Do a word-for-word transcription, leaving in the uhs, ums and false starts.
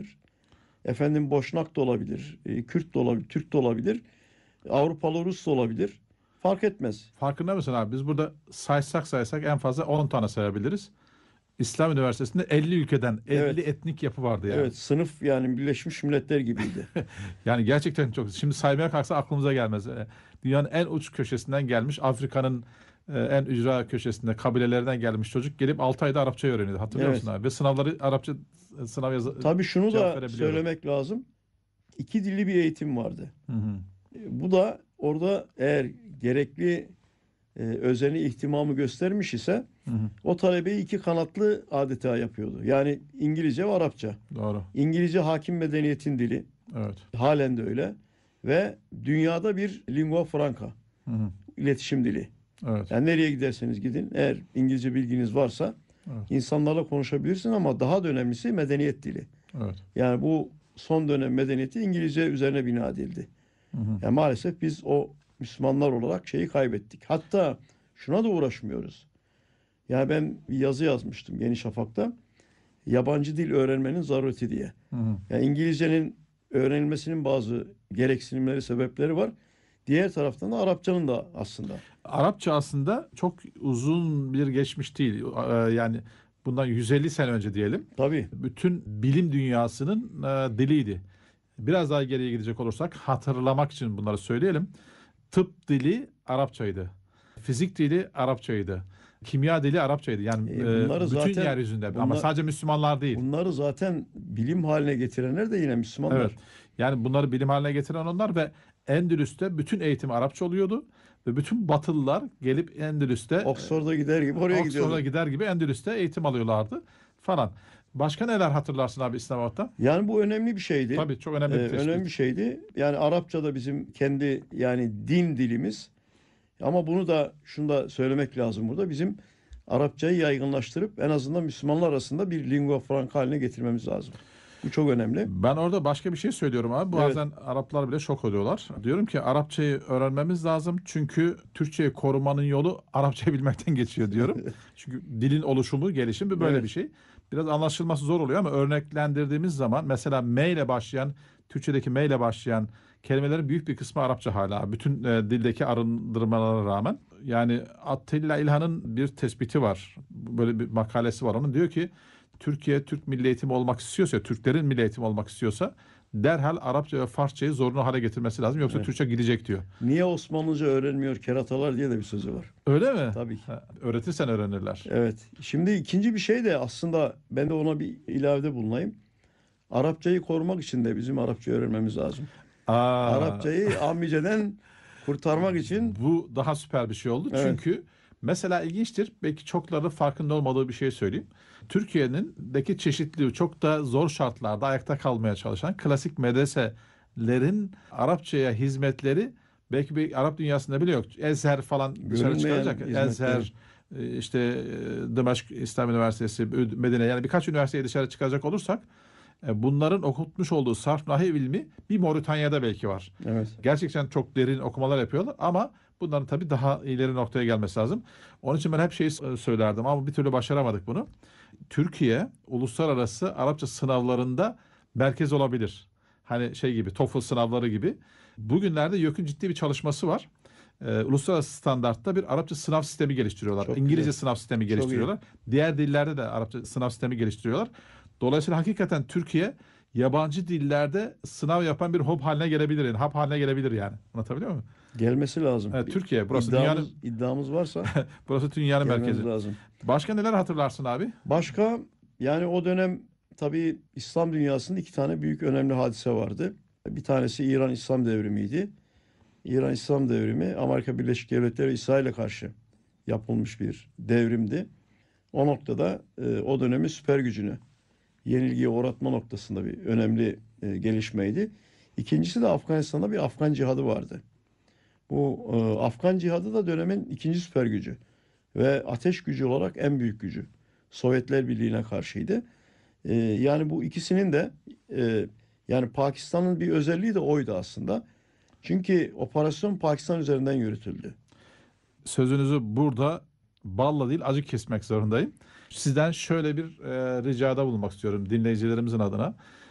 olabilir. Efendim Boşnak da olabilir, e, Kürt de olabilir, Türk de olabilir, Avrupalı Rus da olabilir. Fark etmez. Farkında mısın abi? Biz burada saysak saysak en fazla on tane sayabiliriz. İslam Üniversitesi'nde elli ülkeden elli Evet, etnik yapı vardı yani. evet sınıf yani Birleşmiş Milletler gibiydi. Yani gerçekten çok. Şimdi saymaya kalksa aklımıza gelmez. E, Dünyanın en uç köşesinden gelmiş, Afrika'nın e, en ücra köşesinde kabilelerden gelmiş çocuk gelip altı ayda Arapça öğreniyordu. Hatırlıyor musun Evet. abi? Ve sınavları Arapça e, sınav yazı, Tabii şunu cevap da verebiliyordu. söylemek lazım. İki dilli bir eğitim vardı. Hı hı. E, Bu da orada eğer gerekli e, özeni ihtimamı göstermiş ise Hı hı. o talebeyi iki kanatlı adeta yapıyordu. Yani İngilizce ve Arapça. Doğru. İngilizce hakim medeniyetin dili. Evet. Halen de öyle. Ve dünyada bir lingua franca, Hı hı. iletişim dili. Evet. Yani nereye giderseniz gidin eğer İngilizce bilginiz varsa Evet. insanlarla konuşabilirsin ama daha da önemlisi medeniyet dili. Evet. Yani bu son dönem medeniyeti İngilizce üzerine bina edildi. Hı hı. Yani maalesef biz o Müslümanlar olarak şeyi kaybettik. Hatta şuna da uğraşmıyoruz. Yani ben bir yazı yazmıştım Yeni Şafak'ta. Yabancı dil öğrenmenin zarureti diye. Hı hı. Yani İngilizcenin öğrenilmesinin bazı gereksinimleri, sebepleri var. Diğer taraftan da Arapçanın da aslında. Arapça aslında çok uzun bir geçmiş değil. Ee, Yani bundan yüz elli sene önce diyelim. Tabii, Bütün bilim dünyasının e, diliydi. Biraz daha geriye gidecek olursak hatırlamak için bunları söyleyelim. Tıp dili Arapçaydı. Fizik dili Arapçaydı. Kimya dili Arapçaydı. Yani e, e, bunları bütün zaten yeryüzünde ama bunlar sadece Müslümanlar değil. bunları zaten bilim haline getirenler de yine Evet. Müslümanlar. Yani bunları bilim haline getiren onlar ve Endülüs'te bütün eğitim Arapça oluyordu ve bütün Batılılar gelip Endülüs'te Oxford'a gider gibi oraya Oxford'a gidiyordu. gider gibi Endülüs'te eğitim alıyorlardı falan. Başka neler hatırlarsın abi İslamabad'da? Yani bu önemli bir şeydi. Tabii çok Ee, önemli bir önemli bir tespit. şeydi. Yani Arapça da bizim kendi yani din dilimiz. Ama bunu da şunu da söylemek lazım burada. Bizim Arapçayı yaygınlaştırıp en azından Müslümanlar arasında bir lingua franca haline getirmemiz lazım. Bu çok önemli. Ben orada başka bir şey söylüyorum abi. Evet, Bazen Araplar bile şok oluyorlar. Diyorum ki Arapçayı öğrenmemiz lazım. Çünkü Türkçeyi korumanın yolu Arapçayı bilmekten geçiyor diyorum. Çünkü dilin oluşumu, gelişimi böyle bir evet, şey. Biraz anlaşılması zor oluyor ama örneklendirdiğimiz zaman mesela M ile başlayan, Türkçedeki M ile başlayan kelimelerin büyük bir kısmı Arapça hala. Bütün e, dildeki arındırmalara rağmen. Yani Attila İlhan'ın bir tespiti var. Böyle bir makalesi var. Onun diyor ki Türkiye Türk milli eğitimi olmak istiyorsa, Türklerin milli eğitimi olmak istiyorsa derhal Arapça ve Farsçayı zorunlu hale getirmesi lazım. Yoksa evet. Türkçe gidecek diyor. Niye Osmanlıca öğrenmiyor keratalar diye de bir sözü var. Öyle mi? Tabii ki. Ha, öğretirsen öğrenirler. Evet. Şimdi ikinci bir şey de aslında ben de ona bir ilavede bulunayım. Arapçayı korumak için de bizim Arapça öğrenmemiz lazım. Aa, Arapçayı amiceden kurtarmak için bu daha süper bir şey oldu. evet, Çünkü mesela ilginçtir. Belki çokları farkında olmadığı bir şey söyleyeyim. Türkiye'nin'deki çeşitli çok da zor şartlarda ayakta kalmaya çalışan klasik medreselerin Arapçaya hizmetleri belki bir Arap dünyasında bile yok. Ezher falan dışarı görünmeyen çıkaracak. hizmetleri. Ezher, e, işte e, Dımaşk İslam Üniversitesi, Medine yani birkaç üniversiteyi dışarı çıkaracak olursak e, bunların okutmuş olduğu sarf nahiv ilmi bir Moritanya'da belki var. Evet. Gerçekten çok derin okumalar yapıyorlar ama bunların tabii daha ileri noktaya gelmesi lazım. Onun için ben hep şeyi söylerdim ama bir türlü başaramadık bunu. Türkiye uluslararası Arapça sınavlarında merkez olabilir. Hani şey gibi TOEFL sınavları gibi. Bugünlerde YÖK'ün ciddi bir çalışması var. Ee, uluslararası standartta bir Arapça sınav sistemi geliştiriyorlar. Çok İngilizce güzel. sınav sistemi Çok iyi. geliştiriyorlar. Diğer dillerde de Arapça sınav sistemi geliştiriyorlar. Dolayısıyla hakikaten Türkiye yabancı dillerde sınav yapan bir hub haline gelebilir. Yani hub haline gelebilir yani. Anlatabiliyor muyum? Gelmesi lazım. Evet, Bir Türkiye burası dünyanın iddiamız iddiamız varsa burası dünyanın gelmemiz merkezi. lazım. Başka neler hatırlarsın abi? Başka yani o dönem tabii İslam dünyasında iki tane büyük önemli hadise vardı. Bir tanesi İran İslam Devrimi'ydi. İran İslam Devrimi Amerika Birleşik Devletleri ve İsrail'e karşı yapılmış bir devrimdi. O noktada e, o dönemin süper gücünü yenilgiye uğratma noktasında bir önemli e, gelişmeydi. İkincisi de Afganistan'da bir Afgan cihadı vardı. Bu e, Afgan cihadı da dönemin ikinci süper gücü ve ateş gücü olarak en büyük gücü. Sovyetler Birliği'ne karşıydı. E, yani bu ikisinin de e, yani Pakistan'ın bir özelliği de oydu aslında. Çünkü operasyon Pakistan üzerinden yürütüldü. Sözünüzü burada balla değil acı kesmek zorundayım. Sizden şöyle bir e, ricada bulunmak istiyorum dinleyicilerimizin adına.